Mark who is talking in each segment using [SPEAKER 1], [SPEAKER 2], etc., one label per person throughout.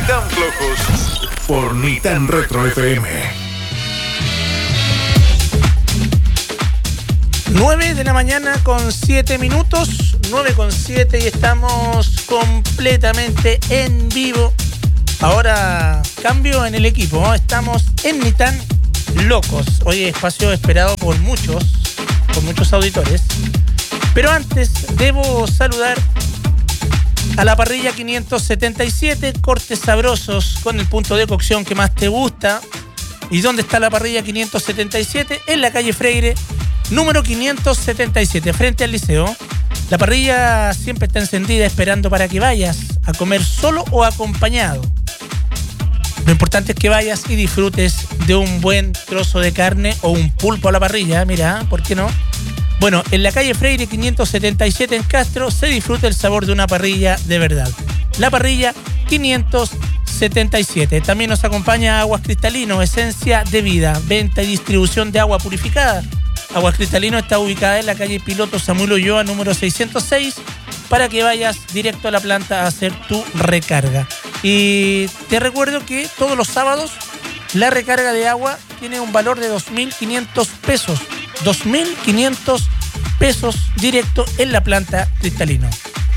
[SPEAKER 1] tan flojos por Ni Tan Retro FM.
[SPEAKER 2] 9 de la mañana con 7 minutos, 9 con 7 y estamos completamente en vivo. Ahora cambio en el equipo, ¿no? Estamos en Ni Tan Locos. Hoy espacio esperado por muchos auditores. Pero antes debo saludar a la parrilla 577, cortes sabrosos con el punto de cocción que más te gusta. ¿Y dónde está la parrilla 577? En la calle Freire, número 577, frente al liceo. La parrilla siempre está encendida esperando para que vayas a comer solo o acompañado. Lo importante es que vayas y disfrutes de un buen trozo de carne o un pulpo a la parrilla. Mira, ¿por qué no? Bueno, en la calle Freire 577 en Castro se disfruta el sabor de una parrilla de verdad. La parrilla 577. También nos acompaña Aguas Cristalino, esencia de vida, venta y distribución de agua purificada. Aguas Cristalino está ubicada en la calle Piloto Samuel Ulloa, número 606, para que vayas directo a la planta a hacer tu recarga. Y te recuerdo que todos los sábados la recarga de agua tiene un valor de 2.500 pesos. 2.500 pesos directo en la planta Cristalino.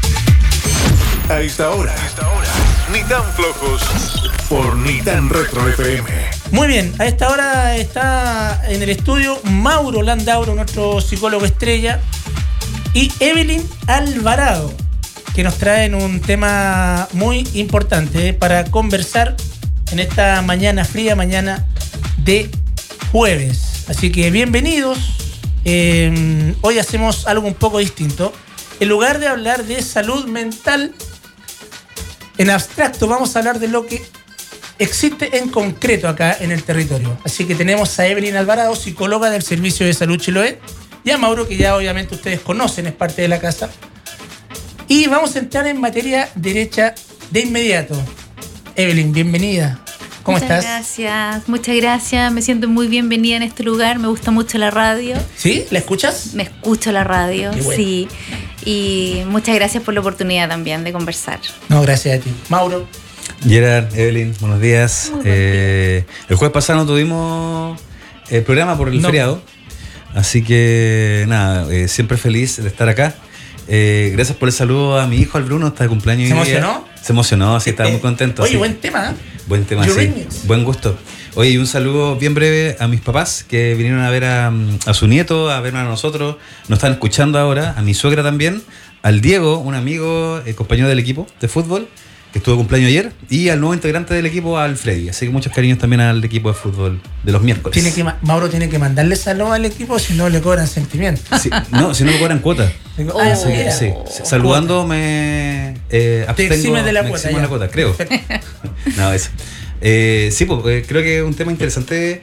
[SPEAKER 1] A esta hora, Ni Tan Flojos por Ni Tan Retro FM.
[SPEAKER 2] Muy bien, a esta hora está en el estudio Mauro Landauro, nuestro psicólogo estrella, y Evelyn Alvarado, que nos traen un tema muy importante para conversar en esta mañana fría, mañana de jueves. Así que bienvenidos. Hoy hacemos algo un poco distinto. En lugar de hablar de salud mental en abstracto, vamos a hablar de lo que existe en concreto acá en el territorio. Así que tenemos a Evelyn Alvarado, psicóloga del Servicio de Salud Chiloé, y a Mauro, que ya obviamente ustedes conocen, es parte de la casa. Y vamos a entrar en materia derecha de inmediato. Evelyn, bienvenida. ¿Cómo estás?
[SPEAKER 3] Muchas gracias. Me siento muy bienvenida en este lugar. Me gusta mucho la radio.
[SPEAKER 2] ¿Sí? ¿La escuchas?
[SPEAKER 3] Me escucho la radio,
[SPEAKER 2] bueno.
[SPEAKER 3] Sí. Y muchas gracias por la oportunidad también de conversar.
[SPEAKER 2] No, gracias a ti. Mauro.
[SPEAKER 4] Gerard, Evelyn, buenos días. El jueves pasado no tuvimos el programa por el feriado. Así que nada, siempre feliz de estar acá. Gracias por el saludo a mi hijo, al Bruno, está de cumpleaños.
[SPEAKER 2] ¿Se emocionó?
[SPEAKER 4] Se emocionó, sí, estaba muy contento.
[SPEAKER 2] Oye,
[SPEAKER 4] sí.
[SPEAKER 2] Buen tema.
[SPEAKER 4] Buen tema, sí. Buen gusto. Oye, y un saludo bien breve a mis papás que vinieron a ver a su nieto, a vernos a nosotros. Nos están escuchando ahora, a mi suegra también, al Diego, un amigo, compañero del equipo de fútbol, que estuvo de cumpleaños ayer, y al nuevo integrante del equipo, al Freddy. Así que muchos cariños también al equipo de fútbol de los miércoles.
[SPEAKER 2] Mauro tiene que mandarle saludos al equipo, si no le cobran sentimientos.
[SPEAKER 4] Sí, no, si no me cobran cuota. Sí. Saludándome,
[SPEAKER 2] te eximes de la cuota.
[SPEAKER 4] De la cuota, creo. No, eso. Sí, pues, creo que es un tema interesante.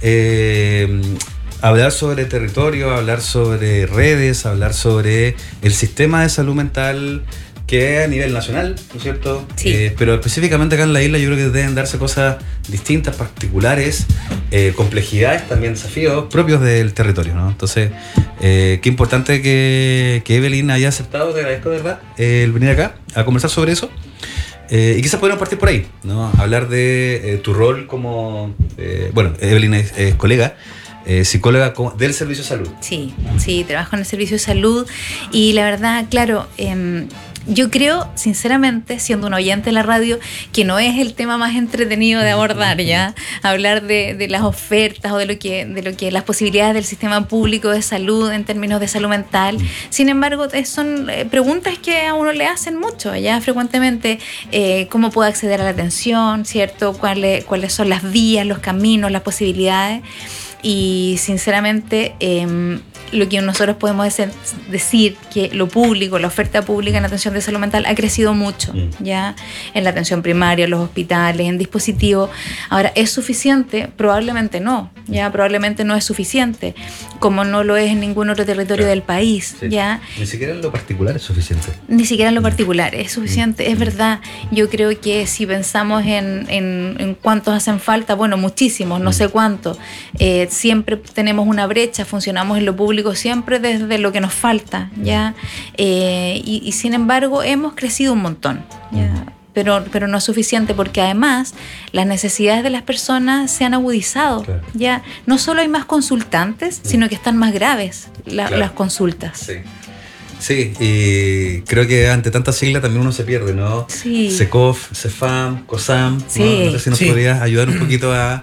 [SPEAKER 4] Hablar sobre territorio, hablar sobre redes, hablar sobre el sistema de salud mental que es a nivel nacional, ¿no es cierto?
[SPEAKER 3] Sí.
[SPEAKER 4] Pero específicamente acá en la isla yo creo que deben darse cosas distintas, particulares, complejidades, también desafíos propios del territorio, ¿no? Entonces, qué importante que Evelyn haya aceptado, te agradezco de verdad, el venir acá a conversar sobre eso. Y quizás podríamos partir por ahí, ¿no? Hablar de tu rol como... bueno, Evelyn es colega, psicóloga del Servicio de Salud.
[SPEAKER 3] Sí, trabajo en el Servicio de Salud y la verdad, claro, yo creo, sinceramente, siendo un oyente de la radio, que no es el tema más entretenido de abordar, ¿ya? Hablar de las ofertas o de lo que las posibilidades del sistema público de salud en términos de salud mental. Sin embargo, son preguntas que a uno le hacen mucho, ¿ya? Frecuentemente, ¿cómo puedo acceder a la atención, ¿cierto? ¿Cuáles son las vías, los caminos, las posibilidades? Y sinceramente lo que nosotros podemos decir que lo público, la oferta pública en atención de salud mental ha crecido mucho, ya en la atención primaria, en los hospitales, en dispositivos. Ahora, ¿es suficiente? Probablemente no, ya probablemente no es suficiente, como no lo es en ningún otro territorio del país,
[SPEAKER 4] sí.
[SPEAKER 3] Ya.
[SPEAKER 4] Ni siquiera en lo particular es suficiente.
[SPEAKER 3] Ni siquiera en lo particular es suficiente, es verdad. Yo creo que si pensamos en cuántos hacen falta, bueno, muchísimos, no sé cuántos. Siempre tenemos una brecha, funcionamos en lo público siempre desde lo que nos falta, ¿ya? Y sin embargo hemos crecido un montón, ¿ya? pero no es suficiente, porque además las necesidades de las personas se han agudizado.
[SPEAKER 4] Claro.
[SPEAKER 3] Ya no solo hay más consultantes, sino que están más graves las consultas.
[SPEAKER 4] Sí. Sí, y creo que ante tanta sigla también uno se pierde, ¿no?
[SPEAKER 3] Sí.
[SPEAKER 4] SECOF, CEFAM, COSAM.
[SPEAKER 3] Sí.
[SPEAKER 4] No sé si nos podrías ayudar un poquito a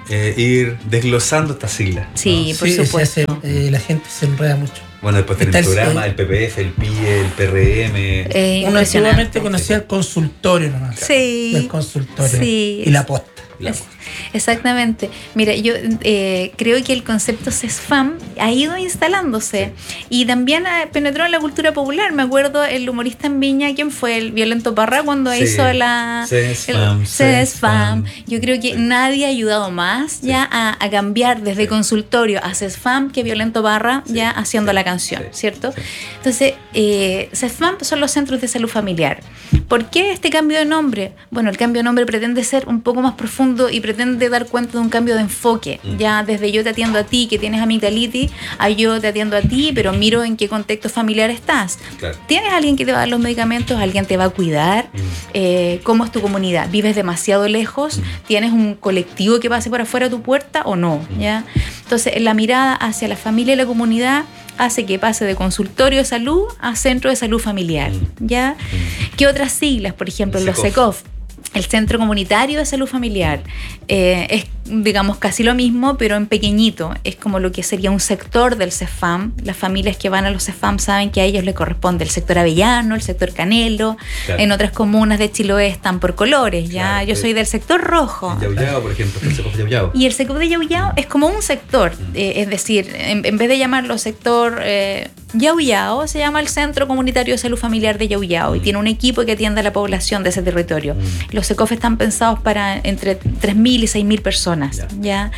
[SPEAKER 4] ir desglosando estas siglas.
[SPEAKER 3] Sí,
[SPEAKER 4] ¿no?
[SPEAKER 3] por supuesto.
[SPEAKER 2] La gente se enreda mucho.
[SPEAKER 4] Bueno, después
[SPEAKER 2] Está
[SPEAKER 4] tenemos el
[SPEAKER 2] el-
[SPEAKER 4] programa, el PPF, el PIE, el PRM.
[SPEAKER 2] Uno
[SPEAKER 3] Impresionante.
[SPEAKER 2] antiguamente conocía el consultorio nomás.
[SPEAKER 3] Sí.
[SPEAKER 2] El consultorio.
[SPEAKER 3] Sí.
[SPEAKER 2] Y la posta.
[SPEAKER 3] Exactamente. Mira, yo creo que el concepto CESFAM ha ido instalándose y también penetró en la cultura popular. Me acuerdo el humorista en Viña, ¿quién fue? El Violento Parra, cuando
[SPEAKER 4] Sí.
[SPEAKER 3] hizo la
[SPEAKER 4] CESFAM,
[SPEAKER 3] CESFAM.
[SPEAKER 4] CESFAM.
[SPEAKER 3] Yo creo que
[SPEAKER 4] Sí.
[SPEAKER 3] nadie ha ayudado más ya a cambiar desde
[SPEAKER 4] Sí.
[SPEAKER 3] consultorio a CESFAM que Violento Parra
[SPEAKER 4] Sí.
[SPEAKER 3] ya haciendo
[SPEAKER 4] Sí.
[SPEAKER 3] la canción,
[SPEAKER 4] Sí.
[SPEAKER 3] ¿cierto?
[SPEAKER 4] Sí.
[SPEAKER 3] Entonces, CESFAM son los centros de salud familiar. ¿Por qué este cambio de nombre? Bueno, el cambio de nombre pretende ser un poco más profundo y pretende dar cuenta de un cambio de enfoque. Ya desde yo te atiendo a ti que tienes amigdalitis, a yo te atiendo a ti, pero miro en qué contexto familiar estás.
[SPEAKER 4] Claro.
[SPEAKER 3] ¿Tienes alguien que te va a dar los medicamentos? ¿Alguien te va a cuidar? ¿Cómo es tu comunidad? ¿Vives demasiado lejos? ¿Tienes un colectivo que pase por afuera de tu puerta o no? ¿Ya? Entonces, la mirada hacia la familia y la comunidad hace que pase de consultorio de salud a centro de salud familiar. ¿Ya? ¿Qué otras siglas? Por ejemplo,
[SPEAKER 4] El
[SPEAKER 3] los
[SPEAKER 4] SECOF.
[SPEAKER 3] SECOF. El Centro Comunitario de Salud Familiar es, digamos, casi lo mismo, pero en pequeñito. Es como lo que sería un sector del CEFAM. Las familias que van a los CEFAM saben que a ellos les corresponde el sector Avellano, el sector Canelo.
[SPEAKER 4] Claro.
[SPEAKER 3] En otras comunas de Chiloé están por colores. ¿Ya?
[SPEAKER 4] Claro.
[SPEAKER 3] Yo soy del sector rojo.
[SPEAKER 4] En Yauyao, por ejemplo, el SECOF de Yauyao.
[SPEAKER 3] Y el sector de Yauyao es como un sector, es decir, en vez de llamarlo sector Yauyao, se llama el Centro Comunitario de Salud Familiar de Yauyao y tiene un equipo que atiende a la población de ese territorio. Los SECOF están pensados para entre 3.000 y 6.000 personas, ¿ya?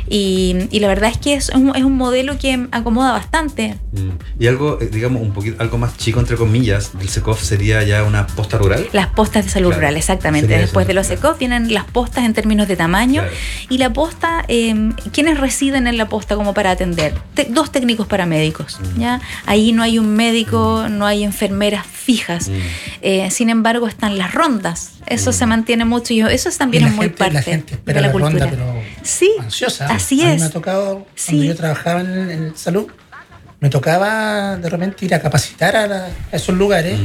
[SPEAKER 3] Y la verdad es que es un modelo que acomoda bastante.
[SPEAKER 4] Y algo, digamos, un poquito, algo más chico, entre comillas, del SECOF sería ya una posta rural.
[SPEAKER 3] Las postas de salud
[SPEAKER 4] Claro,
[SPEAKER 3] rural, exactamente.
[SPEAKER 4] sería
[SPEAKER 3] Después
[SPEAKER 4] eso,
[SPEAKER 3] de los
[SPEAKER 4] claro.
[SPEAKER 3] SECOF vienen las postas en términos de tamaño.
[SPEAKER 4] Claro.
[SPEAKER 3] Y la posta, ¿quiénes residen en la posta como para atender? Dos técnicos paramédicos. ¿Ya? Ahí no hay un médico, no hay enfermeras fijas. Sin embargo, están las rondas. Eso se mantiene mucho y eso también
[SPEAKER 2] Y
[SPEAKER 3] es muy parte
[SPEAKER 2] la gente espera
[SPEAKER 3] de la
[SPEAKER 2] ronda,
[SPEAKER 3] cultura.
[SPEAKER 2] pero
[SPEAKER 3] Sí,
[SPEAKER 2] ansiosa.
[SPEAKER 3] así
[SPEAKER 2] A mí
[SPEAKER 3] es.
[SPEAKER 2] me ha tocado,
[SPEAKER 3] Sí.
[SPEAKER 2] cuando yo trabajaba en salud, me tocaba de repente ir a capacitar a esos lugares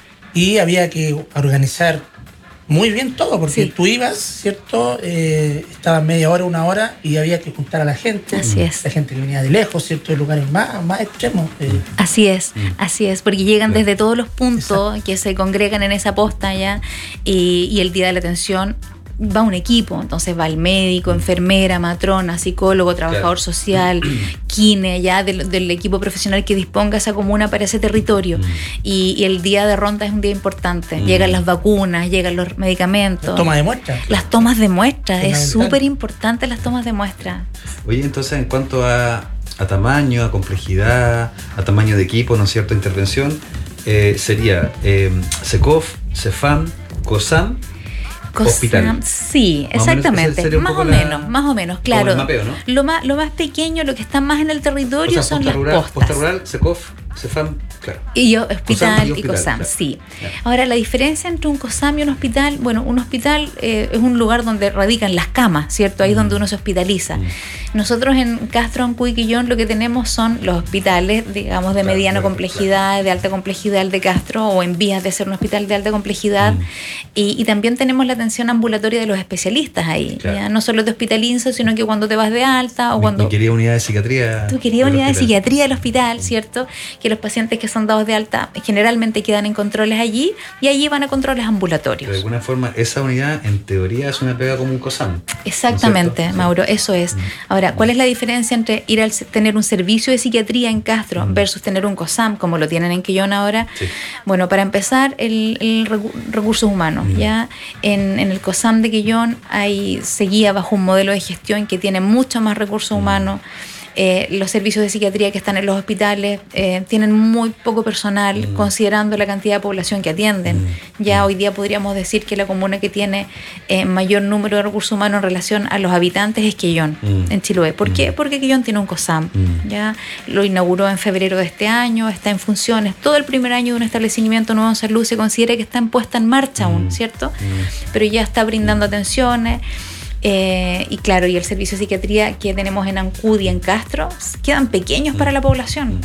[SPEAKER 2] y había que organizar muy bien todo, porque
[SPEAKER 3] Sí.
[SPEAKER 2] tú ibas, ¿cierto? Estabas media hora, una hora y había que juntar a la gente.
[SPEAKER 3] Así es.
[SPEAKER 2] La gente que venía de lejos, ¿cierto? De lugares más extremos.
[SPEAKER 3] Así es, porque llegan
[SPEAKER 4] Claro.
[SPEAKER 3] desde todos los puntos que se congregan en esa posta ya y el día de la atención va un equipo, entonces va el médico, enfermera, matrona, psicólogo, trabajador
[SPEAKER 4] Claro.
[SPEAKER 3] social, kine, ya del equipo profesional que disponga esa comuna para ese territorio. Y el día de ronda es un día importante. Llegan las vacunas, llegan los medicamentos.
[SPEAKER 2] Toma de muestra.
[SPEAKER 3] Las tomas de muestra, es
[SPEAKER 2] Fundamental.
[SPEAKER 3] súper importante las tomas de muestra.
[SPEAKER 4] Oye, entonces, en cuanto a tamaño, a complejidad, a tamaño de equipo, ¿no es cierto?, intervención, sería SECOF, CEFAM, COSAM, hospital.
[SPEAKER 3] Sí,
[SPEAKER 4] Más o menos,
[SPEAKER 3] exactamente.
[SPEAKER 4] ese sería un
[SPEAKER 3] Más
[SPEAKER 4] poco
[SPEAKER 3] o menos, claro.
[SPEAKER 4] como el mapeo, ¿no?
[SPEAKER 3] Lo más pequeño, lo que está más en el territorio son las
[SPEAKER 4] Posta
[SPEAKER 3] postas.
[SPEAKER 4] rural, SECOF, CEFAM, claro.
[SPEAKER 3] Y yo, hospital y
[SPEAKER 4] hospital,
[SPEAKER 3] COSAM,
[SPEAKER 4] claro.
[SPEAKER 3] sí.
[SPEAKER 4] Ya.
[SPEAKER 3] Ahora, la diferencia entre un COSAM y un hospital, bueno, un hospital es un lugar donde radican las camas, ¿cierto? Ahí es donde uno se hospitaliza. Nosotros en Castro, Ancuy y Quillón lo que tenemos son los hospitales, digamos, de
[SPEAKER 4] Claro,
[SPEAKER 3] mediana
[SPEAKER 4] claro,
[SPEAKER 3] complejidad, de alta complejidad, el de Castro, o en vías de ser un hospital de alta complejidad. Y también tenemos la atención ambulatoria de los especialistas ahí.
[SPEAKER 4] Claro.
[SPEAKER 3] ¿Ya? No solo de hospitalizo, sino que cuando te vas de alta o cuando...
[SPEAKER 4] Mi querida unidad de psiquiatría.
[SPEAKER 3] Tu querida
[SPEAKER 4] del
[SPEAKER 3] unidad de
[SPEAKER 4] hospital.
[SPEAKER 3] psiquiatría del hospital, ¿cierto? Que los pacientes que son dados de alta generalmente quedan en controles allí y allí van a controles
[SPEAKER 4] De
[SPEAKER 3] ambulatorios.
[SPEAKER 4] alguna forma, esa unidad, en teoría, es una pega como un COSAM.
[SPEAKER 3] Exactamente,
[SPEAKER 4] ¿no es cierto?
[SPEAKER 3] Mauro, eso es. Ahora, ¿cuál es la diferencia entre ir a tener un servicio de psiquiatría en Castro versus tener un COSAM, como lo tienen en Quillón ahora?
[SPEAKER 4] Sí.
[SPEAKER 3] Bueno, para empezar, el recursos humanos. ¿Ya? En el COSAM de Quillón se guía bajo un modelo de gestión que tiene mucho más recursos humanos. Los servicios de psiquiatría que están en los hospitales tienen muy poco personal, considerando la cantidad de población que atienden. Ya hoy día podríamos decir que la comuna que tiene mayor número de recursos humanos en relación a los habitantes es Quillón, en Chiloé. ¿Por qué? Porque Quillón tiene un COSAM. Ya lo inauguró en febrero de este año, está en funciones. Todo el primer año de un establecimiento nuevo en salud se considera que está en puesta en marcha aún, ¿cierto? Pero ya está brindando atenciones. Y claro, y el servicio de psiquiatría que tenemos en Ancud y en Castro quedan pequeños para la población.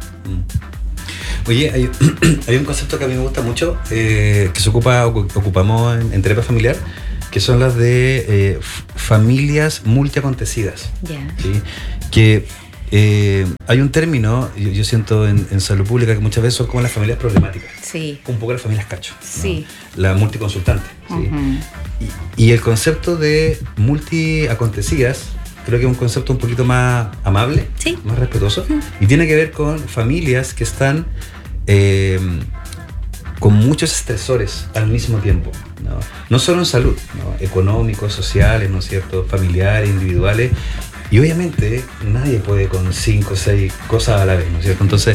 [SPEAKER 4] Oye, hay un concepto que a mí me gusta mucho, que ocupamos en terapia familiar, que son las de familias multiacontecidas. ¿Sí? Que hay un término, yo siento en salud pública, que muchas veces son como las familias problemáticas.
[SPEAKER 3] Sí.
[SPEAKER 4] Un poco las familias cacho.
[SPEAKER 3] Sí.
[SPEAKER 4] ¿No? La multiconsultante. ¿Sí? Y el concepto de multiacontecidas creo que es un concepto un poquito más amable,
[SPEAKER 3] sí,
[SPEAKER 4] más respetuoso, y tiene que ver con familias que están con muchos estresores al mismo tiempo, no solo en salud, ¿no? Económicos, sociales, ¿no es cierto?, familiares, individuales, y obviamente nadie puede con 5 o 6 cosas a la vez, ¿no es cierto? Entonces,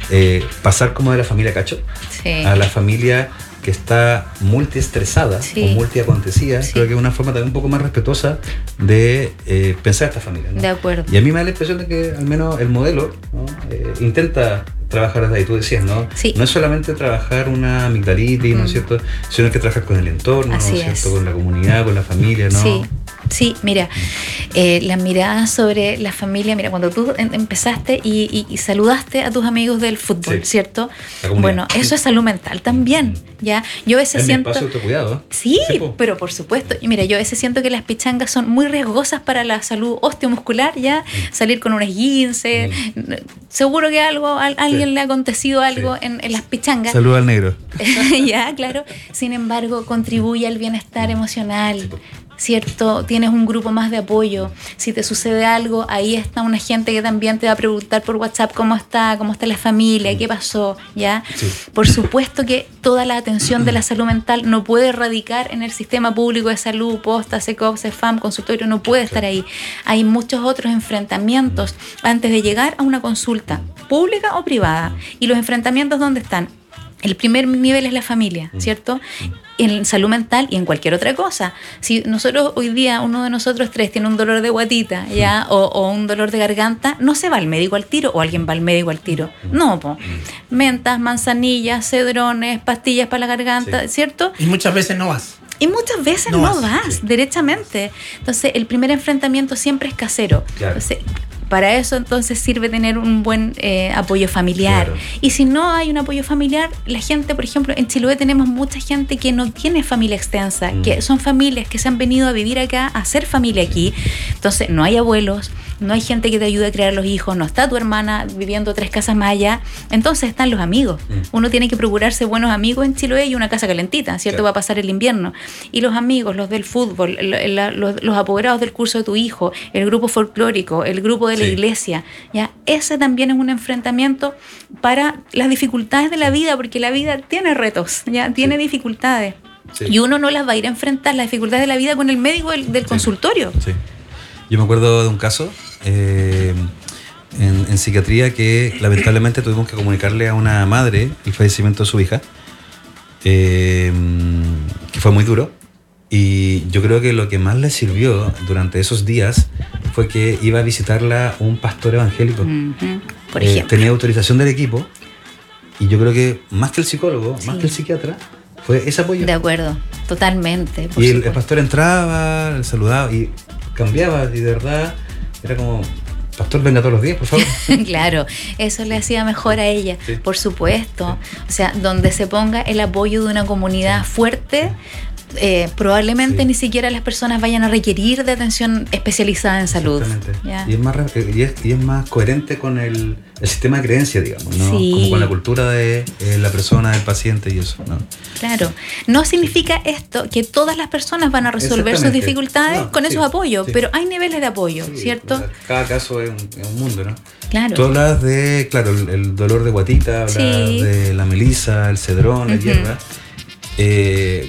[SPEAKER 4] pasar como de la familia cacho a la familia que está multiestresada o multiacontecida, creo que es una forma también un poco más respetuosa de pensar esta familia, ¿no?
[SPEAKER 3] De acuerdo.
[SPEAKER 4] Y a mí me da la impresión de que al menos el modelo, ¿no? Intenta trabajar desde ahí, tú decías, ¿no?
[SPEAKER 3] Sí.
[SPEAKER 4] No es solamente trabajar una amigdalitis, ¿no es cierto?, sino que trabajar con el entorno,
[SPEAKER 3] Así
[SPEAKER 4] ¿no es cierto?,
[SPEAKER 3] es.
[SPEAKER 4] con la comunidad, con la familia, ¿no?
[SPEAKER 3] Sí. Sí, mira, la mirada sobre la familia, mira, cuando tú empezaste y saludaste a tus amigos del fútbol, ¿cierto? Bueno, eso es salud mental también, ¿ya? Yo a veces siento...
[SPEAKER 4] mi espacio de autocuidado.
[SPEAKER 3] Sí, pero por supuesto. Y mira, yo a veces siento que las pichangas son muy riesgosas para la salud osteomuscular, ¿ya? Salir con un esguince, seguro que alguien le ha acontecido algo en las pichangas.
[SPEAKER 4] Saludo al negro.
[SPEAKER 3] Ya, claro. Sin embargo, contribuye al bienestar emocional. ¿Cierto? Tienes un grupo más de apoyo. Si te sucede algo, ahí está una gente que también te va a preguntar por WhatsApp cómo está la familia, qué pasó, ¿ya? Sí. Por supuesto que toda la atención de la salud mental no puede radicar en el sistema público de salud, posta, SECOP, CEFAM, consultorio, no puede estar ahí. Hay muchos otros enfrentamientos antes de llegar a una consulta, pública o privada. Y los enfrentamientos, ¿dónde están? El primer nivel es la familia, ¿cierto? En salud mental y en cualquier otra cosa. Si nosotros hoy día, uno de nosotros 3 tiene un dolor de guatita, ¿ya? O un dolor de garganta, no se va al médico al tiro, o alguien va al médico al tiro. No, po. Mentas, manzanillas, cedrones, pastillas para la garganta, ¿cierto?
[SPEAKER 2] Y muchas veces no vas.
[SPEAKER 3] Y muchas veces no vas, derechamente. Entonces, el primer enfrentamiento siempre es casero. Claro. Entonces, para eso entonces sirve tener un buen apoyo familiar. Claro. Y si no hay un apoyo familiar, la gente, por ejemplo, en Chiloé tenemos mucha gente que no tiene familia extensa, que son familias que se han venido a vivir acá, a hacer familia aquí. Entonces no hay abuelos, no hay gente que te ayude a criar a los hijos, no está tu hermana viviendo 3 casas más allá. Entonces están los amigos. Uno tiene que procurarse buenos amigos en Chiloé y una casa calentita, ¿cierto? Claro. Va a pasar el invierno. Y los amigos, los del fútbol, los apoderados del curso de tu hijo, el grupo folclórico, el grupo de la iglesia, ¿ya? Ese también es un enfrentamiento para las dificultades de la vida, porque la vida tiene retos, ¿ya? Tiene dificultades. Sí. Y uno no las va a ir a enfrentar, las dificultades de la vida, con el médico del consultorio.
[SPEAKER 4] Sí. Yo me acuerdo de un caso en psiquiatría que lamentablemente tuvimos que comunicarle a una madre el fallecimiento de su hija, que fue muy duro. Y yo creo que lo que más le sirvió durante esos días fue que iba a visitarla un pastor evangélico.
[SPEAKER 3] Por ejemplo.
[SPEAKER 4] Tenía autorización del equipo, y yo creo que más que el psicólogo, más que el psiquiatra, fue ese apoyo.
[SPEAKER 3] De acuerdo, totalmente.
[SPEAKER 4] Y el pastor entraba, el saludaba y cambiaba, y de verdad era como: pastor, venga todos los días, por favor.
[SPEAKER 3] Claro, eso le hacía mejor a ella, por supuesto. O sea, donde se ponga el apoyo de una comunidad fuerte, probablemente ni siquiera las personas vayan a requerir de atención especializada en salud.
[SPEAKER 4] Y es más coherente con el sistema de creencia, digamos, ¿no? Como con la cultura de la persona, del paciente y eso, ¿no?
[SPEAKER 3] Claro. No significa esto que todas las personas van a resolver sus dificultades con esos apoyos, pero hay niveles de apoyo, ¿cierto? O sea,
[SPEAKER 4] cada caso es un mundo, ¿no?
[SPEAKER 3] Claro.
[SPEAKER 4] Tú hablas de, el dolor de guatita, hablas de la melisa, el cedrón, la hierba,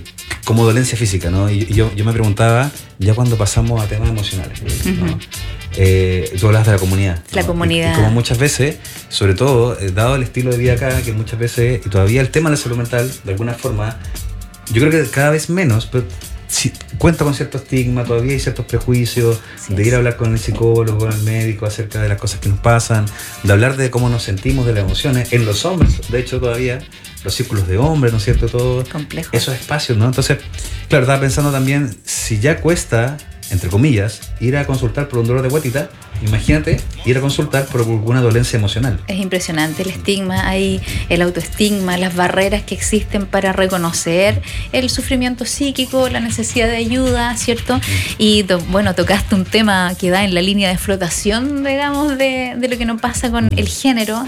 [SPEAKER 4] como dolencia física, ¿no? Y yo me preguntaba, ya cuando pasamos a temas emocionales, ¿no? Tú hablas de la comunidad.
[SPEAKER 3] La comunidad.
[SPEAKER 4] Y como muchas veces, sobre todo, dado el estilo de vida acá, que muchas veces, y todavía el tema de la salud mental, de alguna forma, yo creo que cada vez menos, pero sí, cuenta con cierto estigma, todavía hay ciertos prejuicios, de ir a hablar con el psicólogo, con el médico acerca de las cosas que nos pasan, de hablar de cómo nos sentimos, de las emociones. En los hombres, de hecho, todavía, los círculos de hombres, ¿no es cierto? Todo
[SPEAKER 3] complejo.
[SPEAKER 4] Esos espacios, ¿no? Entonces, claro, estaba pensando también, si ya cuesta, entre comillas, ir a consultar por un dolor de guatita, imagínate ir a consultar por alguna dolencia emocional.
[SPEAKER 3] Es impresionante el estigma, hay el autoestigma, las barreras que existen para reconocer el sufrimiento psíquico, la necesidad de ayuda, ¿cierto? Y bueno, tocaste un tema que da en la línea de flotación, digamos, de lo que nos pasa con el género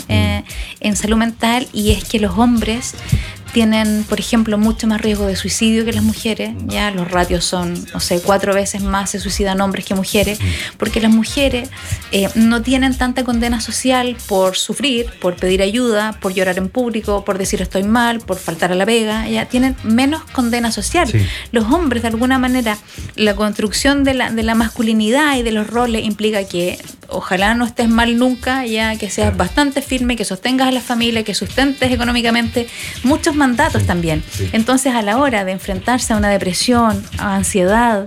[SPEAKER 3] en salud mental, y es que los hombres tienen, por ejemplo, mucho más riesgo de suicidio que las mujeres. Ya los ratios son, 4 veces más se suicidan hombres que mujeres, porque las mujeres no tienen tanta condena social por sufrir, por pedir ayuda, por llorar en público, por decir estoy mal, por faltar a la pega. Ya tienen menos condena social. Sí. Los hombres, de alguna manera, la construcción de la masculinidad y de los roles implica que ojalá no estés mal nunca, ya que seas bastante firme, que sostengas a la familia, que sustentes económicamente, muchos mandatos también. Sí. Entonces, a la hora de enfrentarse a una depresión, a ansiedad,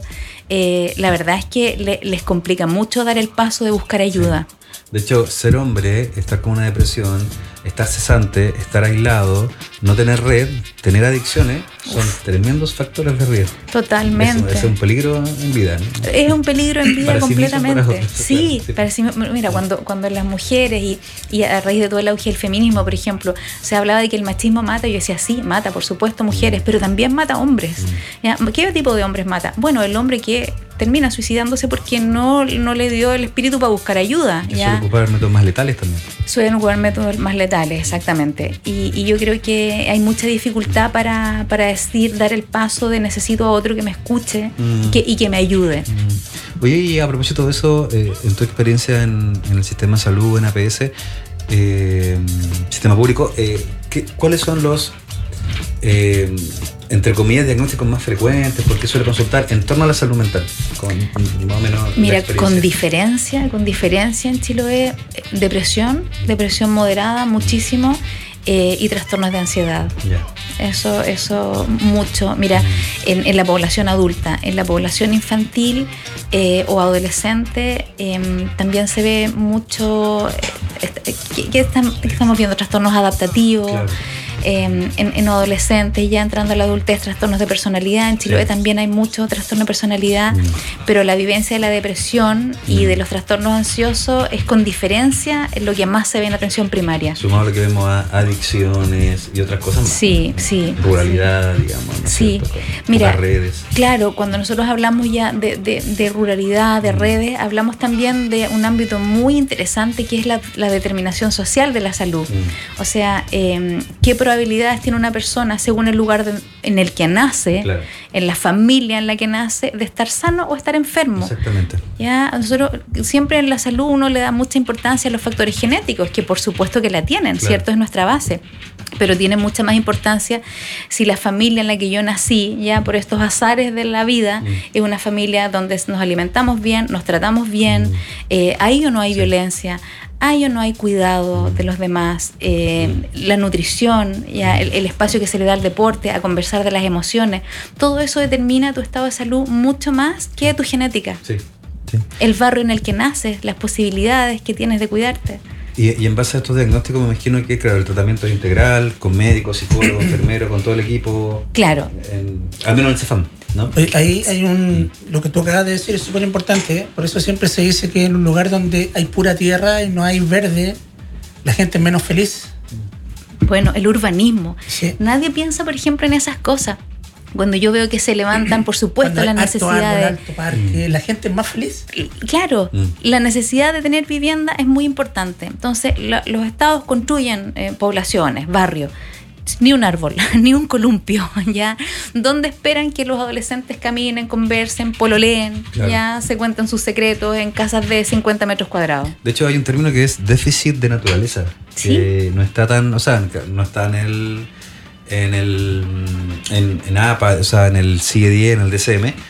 [SPEAKER 3] la verdad es que les complica mucho dar el paso de buscar ayuda.
[SPEAKER 4] De hecho, ser hombre, estar con una depresión, estar cesante, estar aislado, no tener red, tener adicciones, son tremendos factores de riesgo.
[SPEAKER 3] Totalmente.
[SPEAKER 4] Es un peligro en vida, ¿no?
[SPEAKER 3] Es un peligro en vida completamente.
[SPEAKER 4] Sí, mismo,
[SPEAKER 3] sí, para sí, mira, cuando las mujeres y a raíz de todo el auge del feminismo, por ejemplo, se hablaba de que el machismo mata, yo decía, sí, mata, por supuesto, mujeres, pero también mata hombres. ¿Qué tipo de hombres mata? Bueno, el hombre que termina suicidándose porque no le dio el espíritu para buscar ayuda.
[SPEAKER 4] Suelen ocupar métodos más letales también.
[SPEAKER 3] Suelen ocupar métodos más letales, exactamente. Y yo creo que hay mucha dificultad para decir, dar el paso de necesito a otro que me escuche y que me ayude.
[SPEAKER 4] Oye, y a propósito de eso, en tu experiencia en el sistema de salud, en APS, sistema público, ¿cuáles son los entre comillas diagnósticos más frecuentes? ¿Por qué suele consultar en torno a la salud mental? Con más o menos.
[SPEAKER 3] Mira, con diferencia en Chiloé, depresión moderada, muchísimo, y trastornos de ansiedad. Eso mucho. Mira, en la población adulta, en la población infantil o adolescente también se ve mucho. ¿Qué estamos viendo? Trastornos adaptativos. Claro. En adolescentes, ya entrando a la adultez, trastornos de personalidad. En Chiloé también hay mucho trastorno de personalidad, pero la vivencia de la depresión y de los trastornos ansiosos es con diferencia lo que más se ve en la atención primaria.
[SPEAKER 4] Sumado a lo que vemos a adicciones y otras cosas más.
[SPEAKER 3] Sí.
[SPEAKER 4] Ruralidad, digamos. ¿no?
[SPEAKER 3] Sí.
[SPEAKER 4] Mira, redes.
[SPEAKER 3] Claro, cuando nosotros hablamos ya de ruralidad, de redes, hablamos también de un ámbito muy interesante que es la determinación social de la salud. O sea, ¿qué probabilidades tiene una persona según el lugar en el que nace, en la familia en la que nace, de estar sano o estar enfermo?
[SPEAKER 4] Exactamente.
[SPEAKER 3] Ya, nosotros siempre en la salud uno le da mucha importancia a los factores genéticos, que por supuesto que la tienen, ¿cierto? Es nuestra base. Pero tiene mucha más importancia si la familia en la que yo nací, ya por estos azares de la vida, es una familia donde nos alimentamos bien, nos tratamos bien, hay o no hay violencia, hay o no hay cuidado de los demás, la nutrición, ya el espacio que se le da al deporte, a conversar de las emociones, todo eso determina tu estado de salud mucho más que tu genética. Sí. El barrio en el que naces, las posibilidades que tienes de cuidarte.
[SPEAKER 4] Y en base a estos diagnósticos me imagino que, claro, el tratamiento es integral, con médicos, psicólogos, enfermeros, con todo el equipo.
[SPEAKER 3] Claro.
[SPEAKER 4] Al menos en el CEFAM, ¿no?
[SPEAKER 2] Ahí hay lo que tú acabas de decir es súper importante, por eso siempre se dice que en un lugar donde hay pura tierra y no hay verde, la gente es menos feliz.
[SPEAKER 3] Bueno, el urbanismo. Sí. Nadie piensa, por ejemplo, en esas cosas. Cuando yo veo que se levantan, por supuesto, las necesidades.
[SPEAKER 2] Alto parque, la gente es más feliz.
[SPEAKER 3] Claro, la necesidad de tener vivienda es muy importante. Entonces, los estados construyen poblaciones, barrios. Ni un árbol, ni un columpio, ¿ya? Donde esperan que los adolescentes caminen, conversen, pololeen, ya se cuentan sus secretos en casas de 50 metros cuadrados.
[SPEAKER 4] De hecho, hay un término que es déficit de naturaleza.
[SPEAKER 3] ¿Sí?
[SPEAKER 4] Que no está tan, no está en APA, en el CIE-10, en el DCM,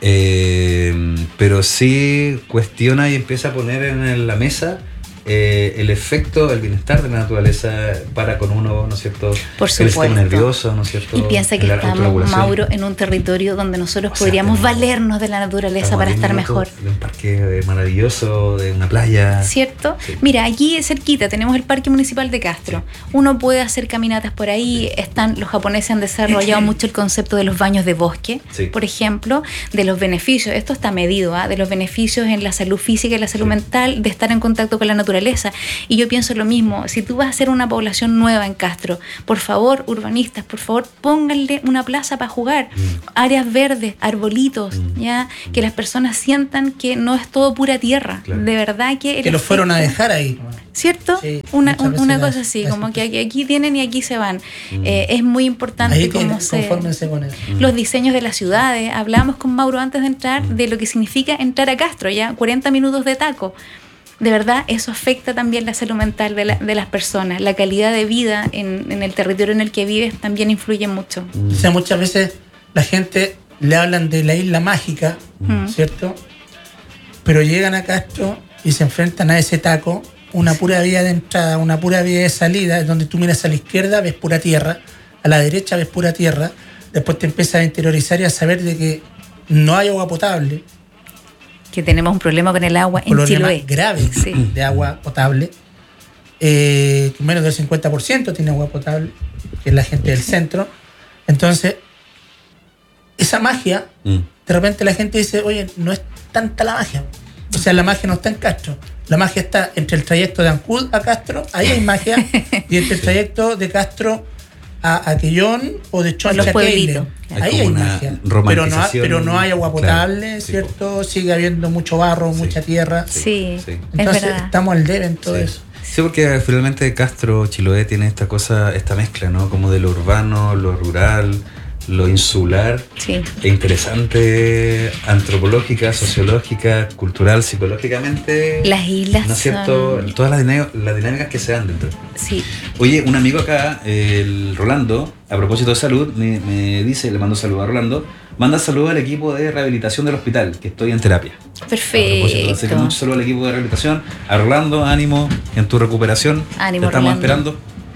[SPEAKER 4] Pero sí cuestiona y empieza a poner en la mesa el efecto, el bienestar de la naturaleza para con uno, ¿no es cierto?
[SPEAKER 3] Por supuesto.
[SPEAKER 4] El sistema nervioso, ¿no es cierto?
[SPEAKER 3] Y piensa que estamos, Mauro, en un territorio donde nosotros podríamos valernos de la naturaleza para estar mejor.
[SPEAKER 4] De un parque maravilloso, de una playa.
[SPEAKER 3] ¿Cierto?
[SPEAKER 4] Sí.
[SPEAKER 3] Mira, aquí cerquita tenemos el Parque Municipal de Castro. Sí. Uno puede hacer caminatas por ahí. Los japoneses han desarrollado mucho el concepto de los baños de bosque, sí. Por ejemplo, de los beneficios. Esto está medido, de los beneficios en la salud física y la salud mental de estar en contacto con la naturaleza. Y yo pienso lo mismo, si tú vas a hacer una población nueva en Castro, por favor, urbanistas, por favor, pónganle una plaza para jugar, áreas verdes, arbolitos, ya, que las personas sientan que no es todo pura tierra, claro. De verdad que
[SPEAKER 2] los fueron a dejar ahí,
[SPEAKER 3] ¿cierto? Sí, una cosa así, como que aquí tienen y aquí se van. Es muy importante
[SPEAKER 2] ahí confórmense con eso.
[SPEAKER 3] Los diseños de las ciudades. Hablábamos con Mauro antes de entrar de lo que significa entrar a Castro, ya 40 minutos de taco. De verdad, eso afecta también la salud mental de las personas. La calidad de vida en el territorio en el que vives también influye mucho.
[SPEAKER 2] O sea, muchas veces la gente le hablan de la isla mágica, ¿cierto? Pero llegan a Castro y se enfrentan a ese taco, una pura vía de entrada, una pura vía de salida, donde tú miras a la izquierda, ves pura tierra, a la derecha ves pura tierra, después te empiezas a interiorizar y a saber de que no hay agua potable,
[SPEAKER 3] que tenemos un problema con el agua en Chiloé.
[SPEAKER 2] Grave de agua potable. Menos del 50% tiene agua potable, que es la gente del centro. Entonces, esa magia, de repente la gente dice, oye, no es tanta la magia. O sea, la magia no está en Castro. La magia está entre el trayecto de Ancud a Castro, ahí hay magia, y entre el trayecto de Castro a Quellón o de Choncha a Keile. Ahí hay magia. Pero no hay agua potable, claro, ¿cierto? Sí. Sigue habiendo mucho barro, mucha tierra.
[SPEAKER 3] Sí.
[SPEAKER 2] Entonces estamos al debe en todo eso.
[SPEAKER 4] Sí, porque finalmente Castro, Chiloé tiene esta mezcla, ¿no? Como de lo urbano, lo rural, lo insular, e interesante, antropológica, sociológica, cultural, psicológicamente.
[SPEAKER 3] Las islas,
[SPEAKER 4] ¿no es cierto?
[SPEAKER 3] Son...
[SPEAKER 4] Todas las dinámicas que se dan dentro.
[SPEAKER 3] Sí.
[SPEAKER 4] Oye, un amigo acá, el Rolando, a propósito de salud, me dice, le mando saludos a Rolando, manda saludos al equipo de rehabilitación del hospital, que estoy en terapia.
[SPEAKER 3] Perfecto.
[SPEAKER 4] Así que muchos saludos al equipo de rehabilitación. A Rolando, ánimo en tu recuperación.
[SPEAKER 3] Ánimo,
[SPEAKER 4] te estamos
[SPEAKER 3] Rolando.
[SPEAKER 4] esperando.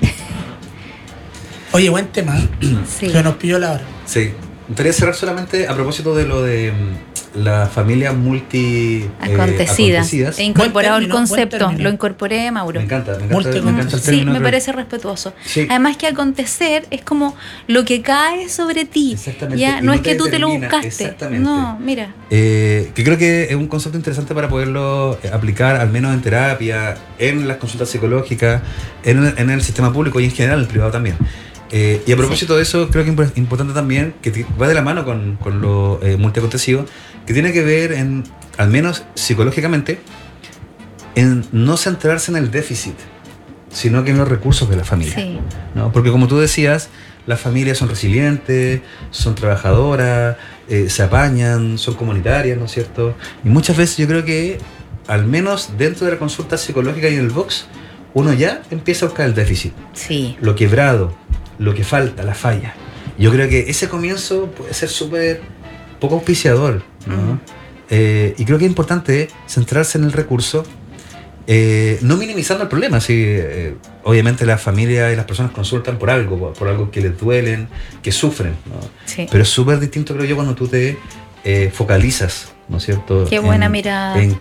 [SPEAKER 2] Oye, buen tema.
[SPEAKER 3] Sí.
[SPEAKER 2] Se nos pidió la hora.
[SPEAKER 4] Sí. Me gustaría cerrar solamente a propósito de lo de la familia
[SPEAKER 3] acontecidas. He incorporado el concepto, lo incorporé, Mauro.
[SPEAKER 4] Me encanta el término.
[SPEAKER 3] Sí, me parece respetuoso. Sí. Además que acontecer es como lo que cae sobre ti.
[SPEAKER 4] Exactamente.
[SPEAKER 3] Ya no es que tú te lo buscaste.
[SPEAKER 4] Exactamente.
[SPEAKER 3] No, mira.
[SPEAKER 4] Que creo que es un concepto interesante para poderlo aplicar, al menos en terapia, en las consultas psicológicas, en el sistema público y en general en el privado también. Y a propósito de eso, creo que es importante también, que va de la mano con lo multiacontecido, que tiene que ver, al menos psicológicamente, en no centrarse en el déficit, sino que en los recursos de la familia.
[SPEAKER 3] Sí.
[SPEAKER 4] ¿No? Porque como tú decías, las familias son resilientes, son trabajadoras, se apañan, son comunitarias, ¿no es cierto? Y muchas veces yo creo que, al menos dentro de la consulta psicológica y en el box, uno ya empieza a buscar el déficit.
[SPEAKER 3] Sí.
[SPEAKER 4] Lo quebrado, lo que falta, la falla. Yo creo que ese comienzo puede ser súper poco auspiciador, ¿no? Y creo que es importante centrarse en el recurso, no minimizando el problema. Sí, obviamente la familia y las personas consultan por algo que les duelen, que sufren, ¿no?
[SPEAKER 3] Sí.
[SPEAKER 4] Pero es súper distinto, creo yo, cuando tú te focalizas, ¿no es cierto?
[SPEAKER 3] Qué buena mirada.
[SPEAKER 4] En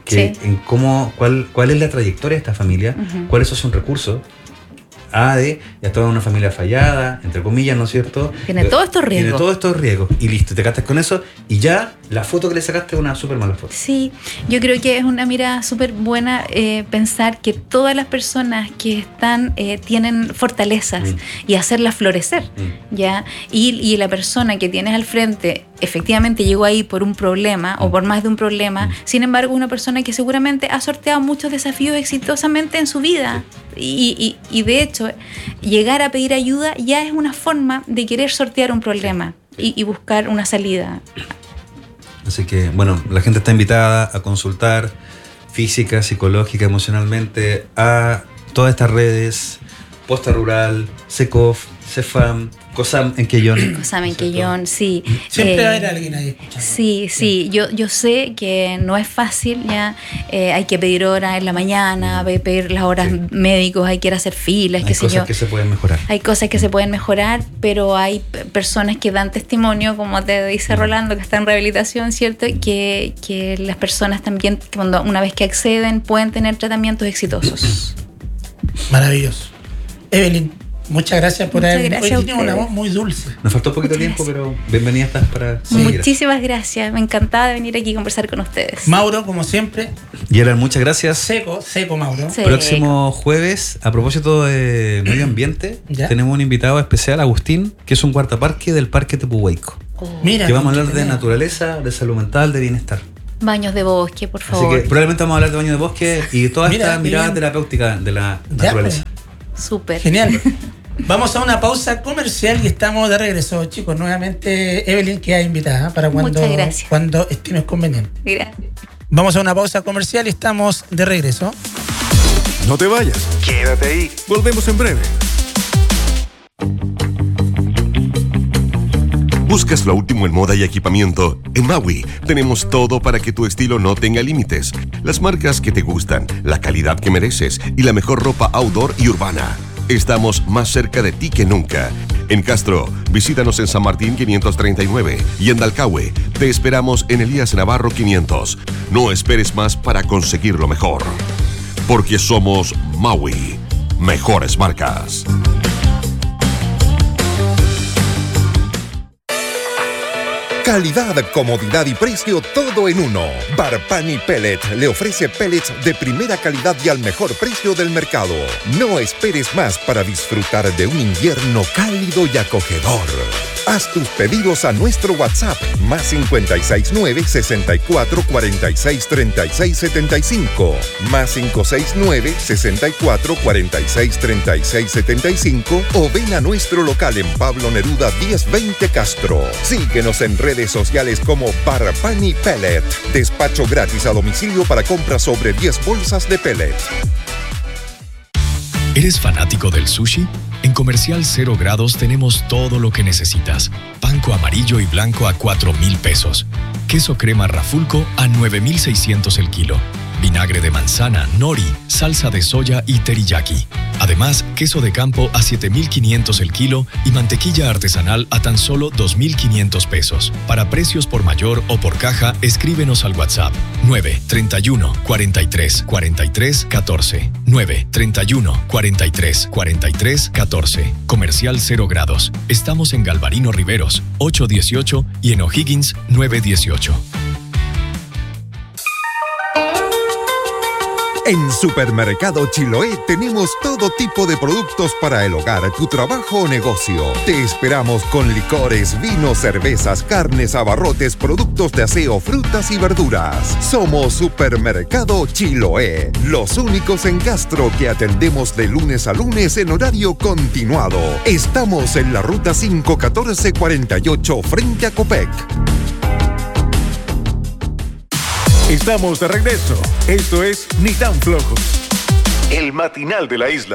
[SPEAKER 4] cuál es la trayectoria de esta familia, cuáles son sus recursos. Ya estaba en una familia fallada, entre comillas, ¿no es cierto?
[SPEAKER 3] Tiene todos estos riesgos.
[SPEAKER 4] Tiene todos estos riesgos. Y listo, te casas con eso y ya la foto que le sacaste es una súper mala foto.
[SPEAKER 3] Sí, yo creo que es una mirada súper buena pensar que todas las personas que están tienen fortalezas y hacerlas florecer, ¿ya? Y la persona que tienes al frente efectivamente llegó ahí por un problema o por más de un problema, sin embargo una persona que seguramente ha sorteado muchos desafíos exitosamente en su vida. Y de hecho, llegar a pedir ayuda ya es una forma de querer sortear un problema y buscar una salida.
[SPEAKER 4] Así que, bueno, la gente está invitada a consultar física, psicológica, emocionalmente, a todas estas redes, Posta Rural, SECOF, Cefam, Cosam en Quellón.
[SPEAKER 3] Cosam en Quellón, sí.
[SPEAKER 2] Siempre va a haber alguien ahí escuchando.
[SPEAKER 3] Sí. Yo sé que no es fácil, ya. Hay que pedir horas en la mañana, pedir las horas médicos, hay que ir a hacer filas,
[SPEAKER 4] Hay cosas que se pueden mejorar.
[SPEAKER 3] Hay cosas que se pueden mejorar, pero hay personas que dan testimonio, como te dice Rolando, que está en rehabilitación, ¿cierto? Que las personas también, una vez que acceden, pueden tener tratamientos exitosos.
[SPEAKER 2] Maravilloso. Evelyn, muchas gracias por haber venido. Hoy tiene una voz muy dulce.
[SPEAKER 4] Nos faltó un poquito de tiempo, pero bienvenida estás para seguir.
[SPEAKER 3] Muchísimas gracias. Me encantaba de venir aquí a conversar con ustedes.
[SPEAKER 2] Mauro, como siempre.
[SPEAKER 4] Y Alan, muchas gracias.
[SPEAKER 2] Seco Mauro.
[SPEAKER 3] Seco.
[SPEAKER 4] Próximo jueves, a propósito de medio ambiente, tenemos un invitado especial, Agustín, que es un guardaparque del Parque Tepuhuayco.
[SPEAKER 2] Mira,
[SPEAKER 4] que vamos a hablar de naturaleza, de salud mental, de bienestar.
[SPEAKER 3] Baños de bosque, por favor.
[SPEAKER 4] Así que probablemente vamos a hablar de baños de bosque y toda esta mirada
[SPEAKER 2] bien.
[SPEAKER 4] terapéutica de la naturaleza.
[SPEAKER 3] Súper.
[SPEAKER 2] Genial. Vamos a una pausa comercial y estamos de regreso, chicos. Nuevamente, Evelyn queda invitada para cuando estimes conveniente.
[SPEAKER 3] Gracias.
[SPEAKER 2] Vamos a una pausa comercial y estamos de regreso.
[SPEAKER 1] No te vayas, quédate ahí. Volvemos en breve. ¿Buscas lo último en moda y equipamiento? En Maui tenemos todo para que tu estilo no tenga límites. Las marcas que te gustan, la calidad que mereces y la mejor ropa outdoor y urbana. Estamos más cerca de ti que nunca. En Castro, visítanos en San Martín 539 y en Dalcahue te esperamos en Elías Navarro 500. No esperes más para conseguir lo mejor. Porque somos Maui. Mejores marcas.
[SPEAKER 5] Calidad, comodidad y precio, todo en uno. Bar Pani Pellet le ofrece pellets de primera calidad y al mejor precio del mercado. No esperes más para disfrutar de un invierno cálido y acogedor. Haz tus pedidos a nuestro WhatsApp más 569-6446-3675 más 569-6446-3675 o ven a nuestro local en Pablo Neruda 1020 Castro. Síguenos en redes sociales como Bar Pani Pellet. Despacho gratis a domicilio para compras sobre 10 bolsas de pellet.
[SPEAKER 6] ¿Eres fanático del sushi? En Comercial 0 Grados tenemos todo lo que necesitas. Panko amarillo y blanco a 4,000 pesos. Queso crema Rafulco a 9,600 el kilo. Vinagre de manzana, nori, salsa de soya y teriyaki. Además, queso de campo a 7,500 el kilo y mantequilla artesanal a tan solo 2,500 pesos. Para precios por mayor o por caja, escríbenos al WhatsApp 931 43 43 14 931 43 43 14. Comercial 0 Grados. Estamos en Galvarino Riveros 818 y en O'Higgins 918.
[SPEAKER 5] En Supermercado Chiloé tenemos todo tipo de productos para el hogar, tu trabajo o negocio. Te esperamos con licores, vinos, cervezas, carnes, abarrotes, productos de aseo, frutas y verduras. Somos Supermercado Chiloé, los únicos en Castro que atendemos de lunes a lunes en horario continuado. Estamos en la ruta 51448 frente a Copec.
[SPEAKER 1] Estamos de regreso. Esto es Ni tan flojos. El matinal de la isla.